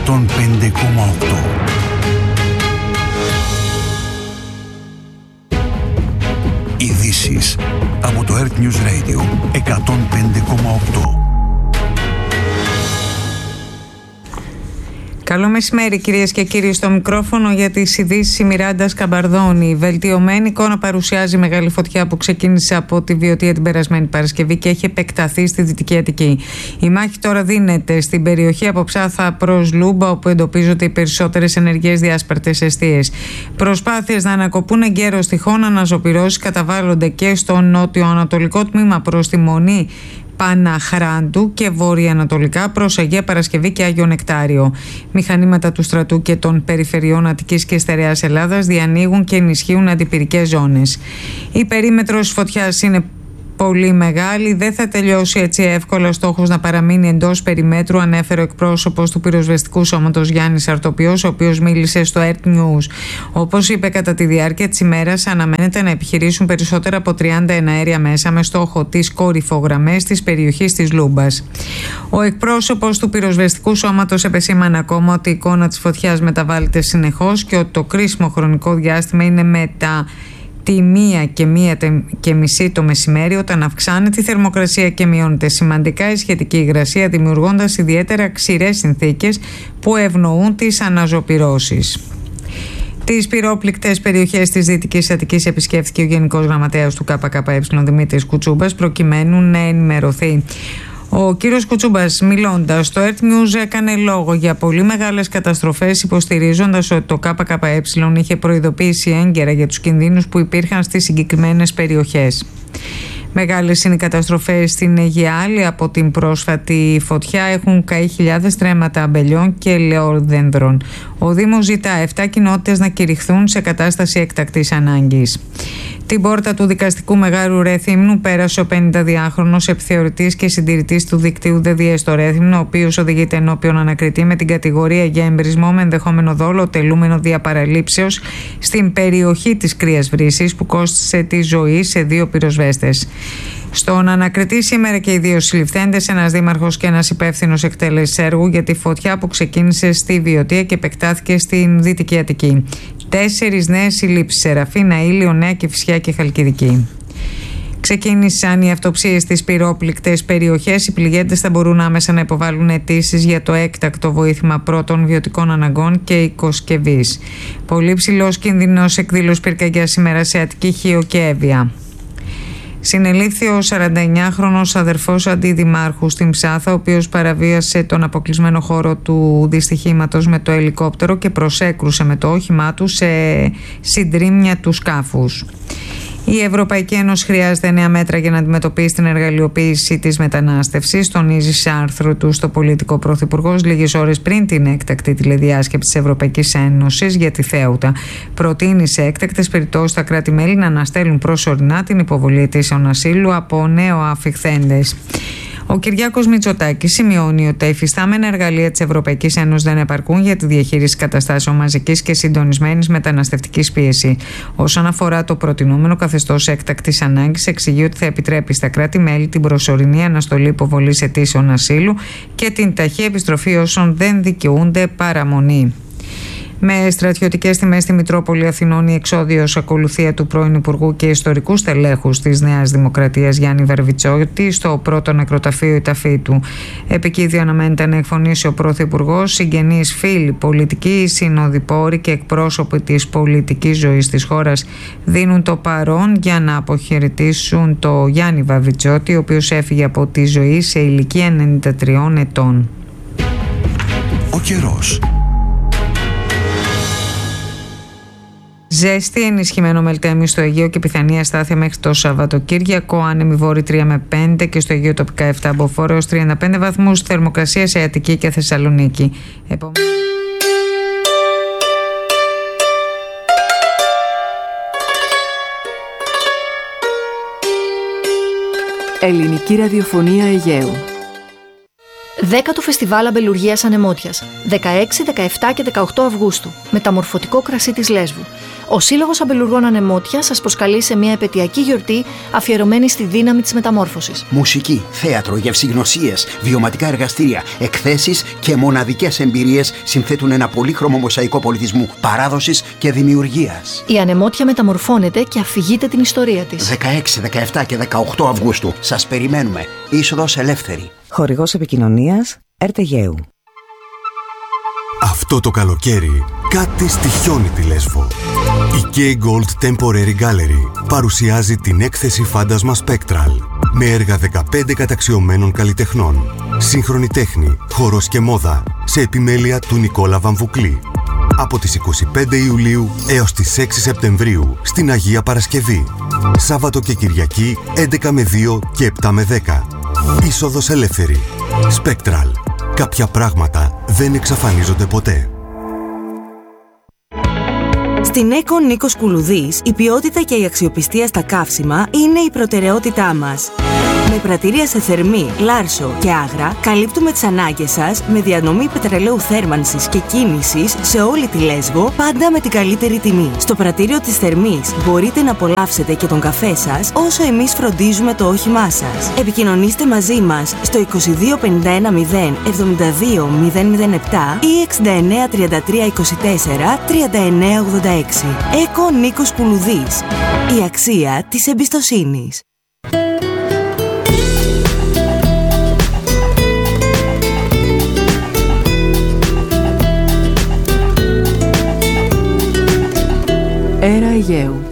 105,8. Ειδήσεις από το Earth News Radio 105,8. Καλό μεσημέρι, κυρίες και κύριοι. Στο μικρόφωνο για τις ειδήσεις η Μιράντα Σκαμπαρδόνη. Η βελτιωμένη εικόνα παρουσιάζει μεγάλη φωτιά που ξεκίνησε από τη Βιωτία την περασμένη Παρασκευή και έχει επεκταθεί στη Δυτική Αττική. Η μάχη τώρα δίνεται στην περιοχή από Ψάθα προς Λούμπα, όπου εντοπίζονται οι περισσότερες ενεργές διάσπαρτες εστίες. Προσπάθειες να ανακοπούν εγκαίρως τυχόν αναζωπυρώσεις καταβάλλονται και στο νότιο-ανατολικό τμήμα προς τη Μονή Παναχράντου και βορειοανατολικά προς Αγία Παρασκευή και Άγιο Νεκτάριο. Μηχανήματα του στρατού και των περιφερειών Αττικής και Στερεάς Ελλάδας διανοίγουν και ενισχύουν αντιπυρικές ζώνες. Η περίμετρος φωτιάς είναι πολύ μεγάλη, δεν θα τελειώσει έτσι εύκολα. Στόχος να παραμείνει εντός περιμέτρου, ανέφερε ο εκπρόσωπος του πυροσβεστικού σώματος Γιάννης Αρτοπιός, ο οποίος μίλησε στο Earth News. Όπως είπε, κατά τη διάρκεια της ημέρας αναμένεται να επιχειρήσουν περισσότερα από 30 εναέρια μέσα με στόχο τις κορυφογραμμές της περιοχής της Λούμπας. Ο εκπρόσωπος του πυροσβεστικού σώματος επεσήμανε ακόμα ότι η εικόνα της φωτιάς μεταβάλλεται συνεχώς και ότι το κρίσιμο χρονικό διάστημα είναι μετά τη 1:30 το μεσημέρι, όταν αυξάνεται η θερμοκρασία και μειώνεται σημαντικά η σχετική υγρασία, δημιουργώντας ιδιαίτερα ξηρές συνθήκες που ευνοούν τις αναζωπυρώσεις. Τις πυρόπληκτες περιοχές της Δυτικής Αττικής επισκέφθηκε ο Γενικός Γραμματέας του ΚΚΕ Δημήτρης Κουτσούμπας προκειμένου να ενημερωθεί. Ο κύριος Κουτσούμπας, μιλώντας στο Earth News, έκανε λόγο για πολύ μεγάλες καταστροφές, υποστηρίζοντας ότι το ΚΚΕ είχε προειδοποιήσει έγκαιρα για τους κινδύνους που υπήρχαν στις συγκεκριμένες περιοχές. Μεγάλες είναι οι καταστροφές στην Αιγιάλη. Από την πρόσφατη φωτιά έχουν καεί χιλιάδες τρέμματα αμπελιών και ελαιόδενδρων. Ο Δήμος ζητά 7 κοινότητες να κηρυχθούν σε κατάσταση έκτακτης ανάγκης. Την πόρτα του δικαστικού Μεγάλου Ρέθυμνου πέρασε ο 52χρονος επιθεωρητής και συντηρητής του δικτύου ΔΔΕ στο Ρέθυμνο, ο οποίος οδηγείται ενώπιον ανακριτή με την κατηγορία για εμπρισμό με ενδεχόμενο δόλο, τελούμενο διαπαραλήψεως στην περιοχή της Κρύας Βρύσης, που κόστισε τη ζωή σε 2 πυροσβέστες. Στον ανακριτή σήμερα και οι 2 συλληφθέντες, ένας δήμαρχος και ένας υπεύθυνος εκτέλεσης έργου για τη φωτιά που ξεκίνησε στη Βιωτία και επεκτάθηκε στην Δυτική Αττική. 4 νέες συλλήψεις: Σεραφίνα, Ήλιο, Νέα Κηφισιά και Χαλκιδική. Ξεκίνησαν οι αυτοψίες στις πυρόπληκτες περιοχές. Οι πληγέντες θα μπορούν άμεσα να υποβάλουν αιτήσεις για το έκτακτο βοήθημα πρώτων βιωτικών αναγκών και οικοσκευής. Πολύ ψηλός κίνδυνος εκδήλωση πυρκαγιάς σήμερα σε Αττική, Χίο και Εύβοια. Συνελήφθη ο 49χρονος αδερφός αντιδημάρχου στην Ψάθα, ο οποίος παραβίασε τον αποκλεισμένο χώρο του δυστυχήματος με το ελικόπτερο και προσέκρουσε με το όχημά του σε συντρίμμια του σκάφους. Η Ευρωπαϊκή Ένωση χρειάζεται νέα μέτρα για να αντιμετωπίσει την εργαλειοποίηση της μετανάστευσης, τονίζει σε άρθρο του στο Πολιτικό Πρωθυπουργός λίγες ώρες πριν την έκτακτη τηλεδιάσκεψη της Ευρωπαϊκής Ένωσης για τη Θέουτα. Προτείνει σε έκτακτες περιπτώσεις τα κράτη-μέλη να αναστέλουν προσωρινά την υποβολή αιτήσεων ασύλου από νέο αφιχθέντες. Ο Κυριάκος Μητσοτάκης σημειώνει ότι τα υφιστάμενα εργαλεία της Ευρωπαϊκής Ένωσης δεν επαρκούν για τη διαχείριση καταστάσεων μαζικής και συντονισμένης μεταναστευτικής πίεσης. Όσον αφορά το προτινόμενο καθεστώς έκτακτης ανάγκης, εξηγεί ότι θα επιτρέπει στα κράτη-μέλη την προσωρινή αναστολή υποβολής αιτήσεων ασύλου και την ταχύ επιστροφή όσων δεν δικαιούνται παραμονή. Με στρατιωτικές τιμές στη Μητρόπολη Αθηνών, η εξόδιος ακολουθία του πρώην Υπουργού και ιστορικού στελέχους της Νέας Δημοκρατίας Γιάννη Βαρβιτσιώτη στο πρώτο νεκροταφείο η ταφή του. Επικείδιο αναμένεται να εκφωνήσει ο Πρωθυπουργός, συγγενείς, φίλοι, πολιτικοί, συνοδοιπόροι και εκπρόσωποι της πολιτικής ζωής της χώρας δίνουν το παρόν για να αποχαιρετήσουν το Γιάννη Βαρβιτσιώτη, ο οποίος έφυγε από τη ζωή σε ηλικία 93 ετών. Ο καιρός. Ζέστη, ενισχυμένο μελτέμι στο Αιγαίο και πιθανή αστάθεια μέχρι το Σαββατοκύριακο. Άνεμοι βόρειοι 3 με 5 και στο Αιγαίο τοπικά 7 από φόρο έως 35 βαθμούς. Θερμοκρασία σε Αττική και Θεσσαλονίκη. Ελληνική ραδιοφωνία Αιγαίου. 10ο Φεστιβάλ Αμπελουργίας Ανεμότιας, 16, 17 και 18 Αυγούστου, μεταμορφωτικό κρασί της Λέσβου. Ο Σύλλογος Αμπελουργών Ανεμότια σας προσκαλεί σε μια επετειακή γιορτή αφιερωμένη στη δύναμη της μεταμόρφωσης. Μουσική, θέατρο, γευσηγνωσίες, βιωματικά εργαστήρια, εκθέσεις και μοναδικές εμπειρίες συνθέτουν ένα πολύχρωμο μοσαϊκό πολιτισμού, παράδοσης και δημιουργίας. Η Ανεμότια μεταμορφώνεται και αφηγείται την ιστορία της. 16, 17 και 18 Αυγούστου. Σας περιμένουμε. Είσοδος ελεύθερη. Χορηγός επικοινωνίας ΕΡΤ-ΓΕΟΥ. Αυτό το καλοκαίρι κάτι στοιχιώνει τη Λέσβο. Η K-Gold Temporary Gallery παρουσιάζει την έκθεση Φάντασμα Spectral με έργα 15 καταξιωμένων καλλιτεχνών. Σύγχρονη τέχνη, χορός και μόδα σε επιμέλεια του Νικόλα Βαμβουκλή. Από τις 25 Ιουλίου έως τις 6 Σεπτεμβρίου στην Αγία Παρασκευή. Σάββατο και Κυριακή 11 με 2 και 7 με 10. Είσοδος ελεύθερη. Spectral. Κάποια πράγματα δεν εξαφανίζονται ποτέ. Στην ΕΚΟ Νίκος Κουλουδής, η ποιότητα και η αξιοπιστία στα καύσιμα είναι η προτεραιότητά μας. Με πρατήρια σε Θερμή, Λάρσο και Άγρα, καλύπτουμε τις ανάγκες σας με διανομή πετρελαίου θέρμανσης και κίνησης σε όλη τη Λέσβο, πάντα με την καλύτερη τιμή. Στο πρατήριο της Θερμής μπορείτε να απολαύσετε και τον καφέ σας, όσο εμείς φροντίζουμε το όχημά σας. Επικοινωνήστε μαζί μας στο 22 51 0 72 007 ή 69 33 24 39 86. ΕΚΟ Νίκος Κουλουδής. Η αξία της εμπιστοσύνης. Έρα Αιγαίου.